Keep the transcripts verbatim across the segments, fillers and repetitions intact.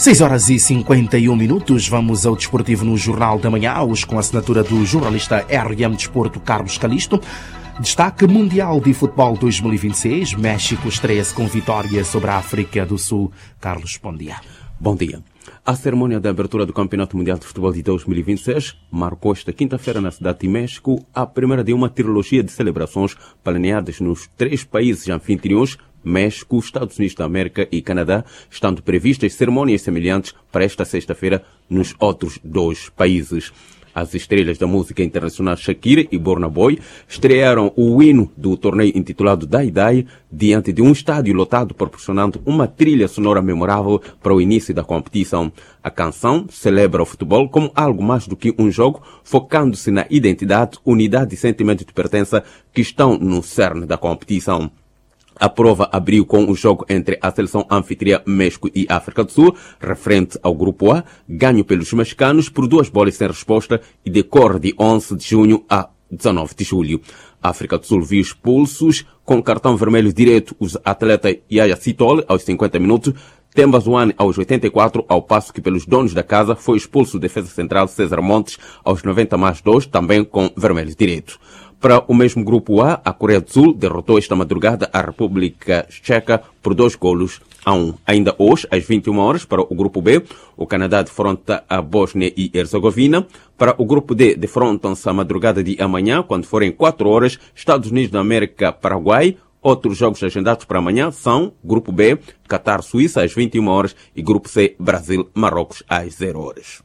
seis horas e cinquenta e um minutos, vamos ao Desportivo no Jornal da Manhã, hoje com a assinatura do jornalista R M Desporto Carlos Calisto. Destaque Mundial de Futebol dois mil e vinte e seis, México estreia-se com vitória sobre a África do Sul. Carlos, bom dia. Bom dia. A cerimônia de abertura do Campeonato Mundial de Futebol de dois mil e vinte e seis marcou esta quinta-feira na cidade de México a primeira de uma trilogia de celebrações planeadas nos três países anfitriões, México, Estados Unidos da América e Canadá, estando previstas cerimônias semelhantes para esta sexta-feira nos outros dois países. As estrelas da música internacional Shakira e Burna Boy estrearam o hino do torneio intitulado Dai Dai diante de um estádio lotado, proporcionando uma trilha sonora memorável para o início da competição. A canção celebra o futebol como algo mais do que um jogo, focando-se na identidade, unidade e sentimento de pertença que estão no cerne da competição. A prova abriu com o jogo entre a seleção anfitriã México e África do Sul, referente ao Grupo A, ganho pelos mexicanos por duas bolas sem resposta e decorre de onze de junho a dezenove de julho. A África do Sul viu expulsos com cartão vermelho direto os atletas Yaya Sitole aos cinquenta minutos, Temba Zwane aos oitenta e quatro, ao passo que pelos donos da casa foi expulso o defesa central César Montes aos noventa mais dois, também com vermelho direto. Para o mesmo Grupo A, a Coreia do Sul derrotou esta madrugada a República Checa por dois golos a um. Ainda hoje, às vinte e uma horas, para o Grupo B, o Canadá defronta a Bósnia e Herzegovina. Para o Grupo D, defrontam-se a madrugada de amanhã, quando forem quatro horas, Estados Unidos da América, Paraguai. Outros jogos agendados para amanhã são Grupo B, Catar, Suíça, às vinte e uma horas, e Grupo C, Brasil, Marrocos, às zero horas.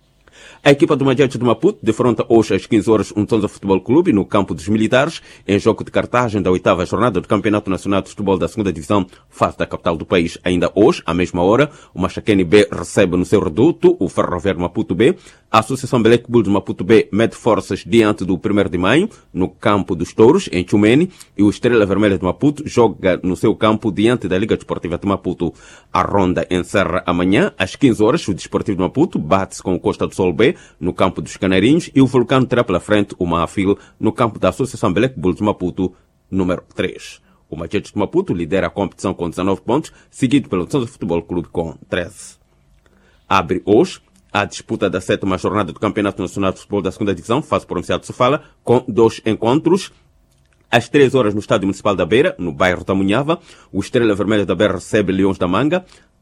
A equipa do Majetes de Maputo defronta hoje às quinze horas um Tonza Futebol Clube no campo dos Militares, em jogo de cartagem da oitava jornada do Campeonato Nacional de Futebol da segunda Divisão, fase da capital do país. Ainda hoje, à mesma hora, o Machaquene B recebe no seu reduto o Ferroviário Maputo B. A Associação Belec Bull de Maputo B mede forças diante do primeiro de maio, no campo dos Touros, em Chumene, e o Estrela Vermelha de Maputo joga no seu campo diante da Liga Desportiva de Maputo. A ronda encerra amanhã, às quinze horas, o Desportivo de Maputo bate-se com o Costa do Sol B, no campo dos Canarinhos, e o Vulcano terá pela frente o Maafil no campo da Associação Belec Bull de Maputo, número três. O Majetes de Maputo lidera a competição com dezanove pontos, seguido pelo Tonza Futebol Clube com treze. Abre hoje a disputa da sétima jornada do Campeonato Nacional de Futebol da segunda Divisão, fase provincial de Sofala, com dois encontros. Às três horas no Estádio Municipal da Beira, no bairro da Munhava, o Estrela Vermelha da Beira recebe Leões da Manga.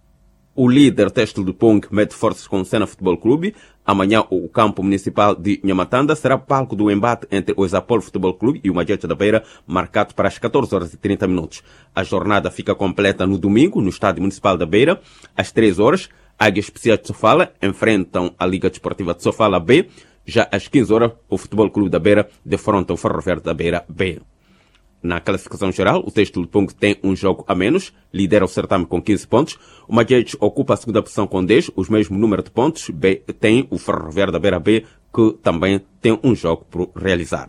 O líder Têxtil do Pong mede forças com o Sena Futebol Clube. Amanhã, o campo municipal de Nhamatanda será palco do embate entre o Exapol Futebol Clube e o Majetes da Beira, marcado para as catorze horas e trinta minutos. A jornada fica completa no domingo, no Estádio Municipal da Beira. Às três horas, Águias Especiais de Sofala enfrentam a Liga Desportiva de Sofala B. Já às quinze horas, o Futebol Clube da Beira defronta o Ferroviário da Beira B. Na classificação geral, o Têxtil do Pong tem um jogo a menos, lidera o certame com quinze pontos. O Majetes ocupa a segunda posição com dez, os mesmos número de pontos. B tem o Ferroviário da Beira B, que também tem um jogo por realizar.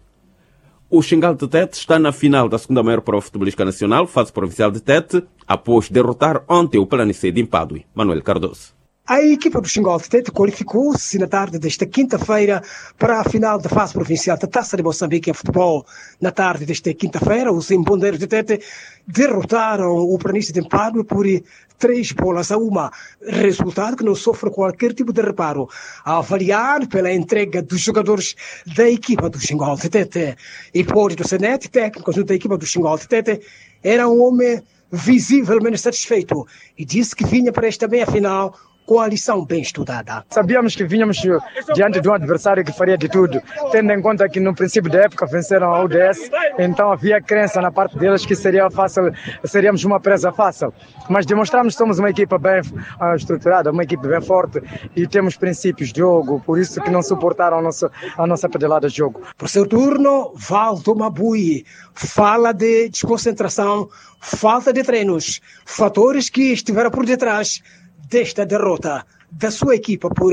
O Xingal de Tete está na final da segunda maior prova futebolística nacional, fase provincial de Tete, após derrotar ontem o Planicê de Impadue. Manuel Cardoso. A equipa do Xingal de Tete qualificou-se na tarde desta quinta-feira para a final da fase provincial da Taça de Moçambique em futebol. Na tarde desta quinta-feira, os embondeiros de Tete derrotaram o Planície de Impadue por três bolas a uma, resultado que não sofre qualquer tipo de reparo, a avaliar pela entrega dos jogadores da equipa do Xingal de Tete. Hipólito Senete, técnico da equipa do Xingal de Tete, era um homem visivelmente satisfeito e disse que vinha para esta meia-final com a lição bem estudada. Sabíamos que vínhamos diante de um adversário que faria de tudo, tendo em conta que no princípio da época venceram a U D S, então havia crença na parte deles que seria fácil, seríamos uma presa fácil. Mas demonstramos que somos uma equipa bem uh, estruturada, uma equipa bem forte e temos princípios de jogo, por isso que não suportaram a nossa, a nossa pedalada de jogo. Por seu turno, Valdo Mabui fala de desconcentração, falta de treinos, fatores que estiveram por detrás desta derrota da sua equipa por